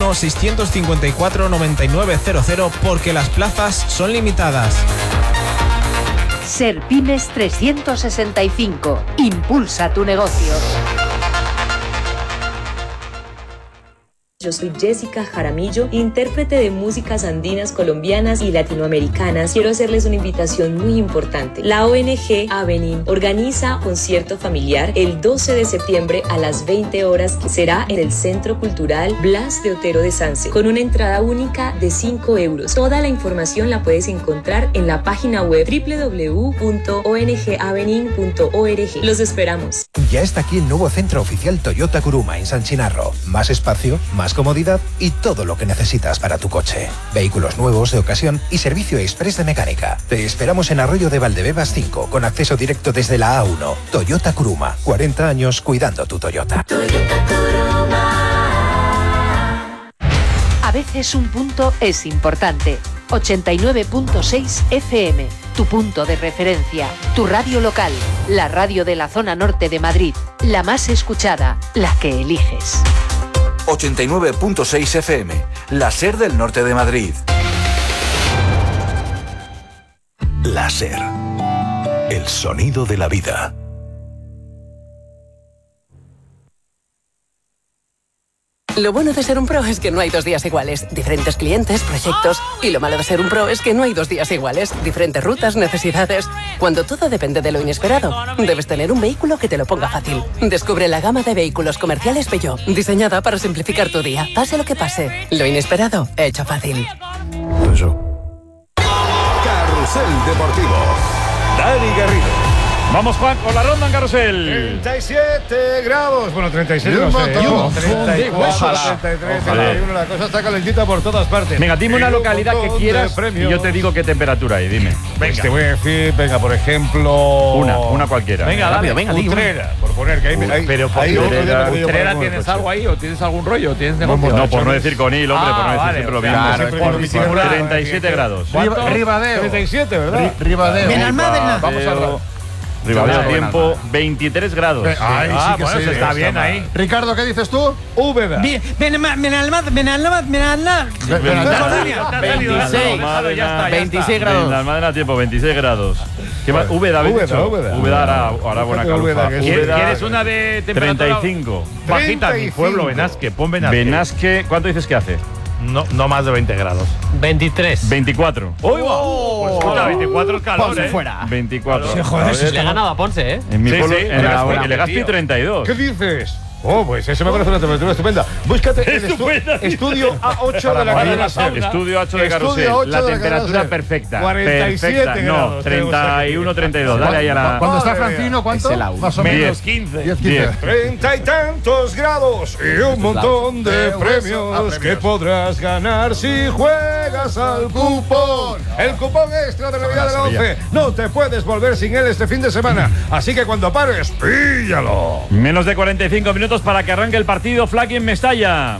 teléfono 654 9900 porque las plazas son limitadas. Serpymes 365. Impulsa tu negocio. Yo soy Jessica Jaramillo, intérprete de músicas andinas, colombianas y latinoamericanas. Quiero hacerles una invitación muy importante. La ONG Avenin organiza concierto familiar el 12 de septiembre a las 20 horas, que será en el Centro Cultural Blas de Otero de Sanse, con una entrada única de 5 euros. Toda la información la puedes encontrar en la página web www.ongavenin.org. Los esperamos. Ya está aquí el nuevo centro oficial Toyota Kuruma en San Chinarro. Más espacio, más comodidad y todo lo que necesitas para tu coche. Vehículos nuevos de ocasión y servicio express de mecánica. Te esperamos en Arroyo de Valdebebas 5, con acceso directo desde la A1. Toyota Kuruma, 40 años cuidando tu Toyota. Toyota Kuruma. A veces un punto es importante. 89.6 FM, tu punto de referencia, tu radio local, la radio de la zona norte de Madrid, la más escuchada, la que eliges. 89.6 FM, la SER del norte de Madrid. La SER, el sonido de la vida. Lo bueno de ser un pro es que no hay 2 días iguales. Diferentes clientes, proyectos. Y lo malo de ser un pro es que no hay 2 días iguales. Diferentes rutas, necesidades. Cuando todo depende de lo inesperado, debes tener un vehículo que te lo ponga fácil. Descubre la gama de vehículos comerciales Peugeot, diseñada para simplificar tu día. Pase lo que pase, lo inesperado, hecho fácil. Eso. Carrusel Deportivo. Dani Garrido. Vamos, Juan, con la ronda en Carrusel. 37 grados. Bueno, 36 no sé. 34, 33, 31. La cosa está calentita por todas partes. Venga, dime una localidad que quieras y yo te digo qué temperatura hay. Dime. Venga. Te voy a decir, venga, por ejemplo... Una cualquiera. Venga, rápido, venga. Utrera, por poner que hay... Pero Utrera, ¿tienes algo ahí o tienes algún rollo? ¿Tienes negocio? No, por no decir Conil, hombre, por no decir siempre lo mismo. 37 grados. Ribadeo. 37, ¿verdad? Ribadeo. Vamos a hablar. Ribadeo, tiempo 23 grados. Ay, sí que bueno, sí, está bien ahí. Ricardo, ¿qué dices tú? Úbeda. 26. 26 grados. En la Almádena, tiempo 26 grados. ¿Qué más? Úbeda, Úbeda hará buena calufa. ¿Quieres una de temperatura 35. bajita? Mi pueblo, Benasque. Pon Benasque. Benasque, ¿cuánto dices que hace? No más de 20 grados. 23. 24. ¡Uy, va! Pues 24 es calor, Ponce fuera. 24. Sí, joder, le ha ganado a Ponce, ¿eh? En mi pueblo, en Legazpi, 32. ¿Qué dices? Oh, pues eso me parece una temperatura estupenda. Búscate el estudio A8 de la cadena Sauna. Estudio A8 de Carrusel. La temperatura perfecta. 47 perfecta. grados. No, 31, 32. Dale ahí a la... Cuando está Francino, ¿cuánto? Más o menos 15. 10. 30 y tantos grados y un montón de premios que podrás ganar si juegas al cupón. El cupón extra de Navidad de la 11. No te puedes volver sin él este fin de semana. Así que cuando pares, píllalo. Menos de 45 minutos para que arranque el partido. Flaky en Mestalla.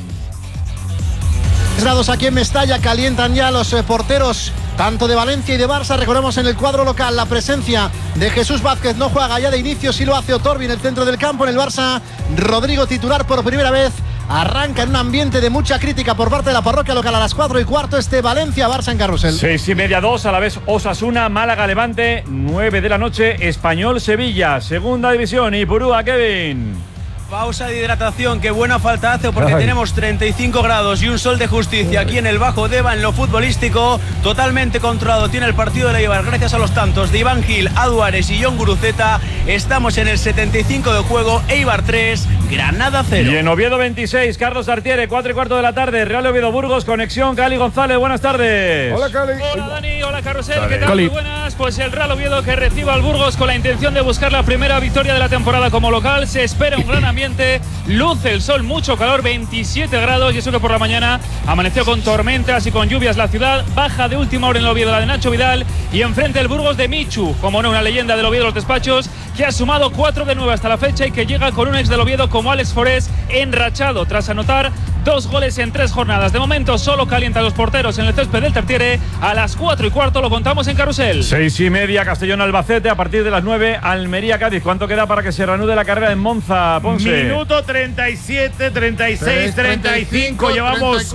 Grados aquí en Mestalla, calientan ya los porteros tanto de Valencia y de Barça. Recordemos en el cuadro local la presencia de Jesús Vázquez, no juega ya de inicio, sí lo hace Otorbi en el centro del campo. En el Barça, Rodrigo titular por primera vez. Arranca en un ambiente de mucha crítica por parte de la parroquia local a las 4:15 este Valencia-Barça en Carrusel. 6:30, 2, a la vez Osasuna, Málaga-Levante, 9 de la noche, Español-Sevilla, segunda división, Ipurúa, Kevin. Pausa de hidratación, qué buena falta hace porque tenemos 35 grados y un sol de justicia aquí en el Bajo Deva. En lo futbolístico, totalmente controlado tiene el partido de Eibar gracias a los tantos de Iván Gil, Aduares y Jon Guruceta. Estamos en el 75 de juego, Eibar 3, Granada 0. Y en Oviedo 26, Carlos Artiere, 4:15 de la tarde, Real Oviedo Burgos, conexión, Cali González, buenas tardes. Hola, Cali. Hola, Dani, hola, Carrusel, ¿qué tal? Muy buenas. Pues el Real Oviedo que recibe al Burgos con la intención de buscar la primera victoria de la temporada como local. Se espera un gran ambiente, luce el sol, mucho calor, 27 grados, y eso que por la mañana amaneció con tormentas y con lluvias la ciudad. Baja de última hora en el Oviedo la de Nacho Vidal, y enfrente el Burgos de Michu, como no, una leyenda del Oviedo de los despachos, que ha sumado 4 de 9 hasta la fecha y que llega con un ex del Oviedo como Alex Forés enrachado tras anotar 2 goles en 3 jornadas. De momento solo calientan los porteros en el césped del Tartiere. A las 4:15 lo contamos en Carrusel. 6:30, Castellón-Albacete. A partir de las 9, Almería-Cádiz. ¿Cuánto queda para que se reanude la carrera en Monza, Ponce? Minuto 37, 36, 35. Llevamos